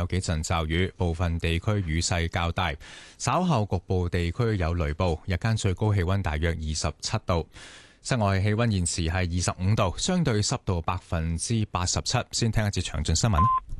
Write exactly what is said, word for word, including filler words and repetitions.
有幾陣驟雨，部分地區雨勢較大，稍後局部地區有雷暴。日間最高氣溫大約二十七度，室外氣溫現時係二十五度，相對濕度百分之八十七。先聽一節詳盡新聞。